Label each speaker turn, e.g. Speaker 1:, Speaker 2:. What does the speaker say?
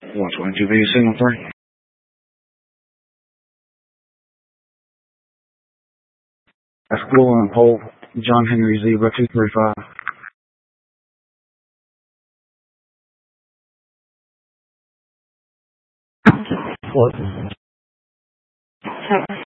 Speaker 1: 122V, signal 3. Exploring pole, John Henry Zebra 235.
Speaker 2: What?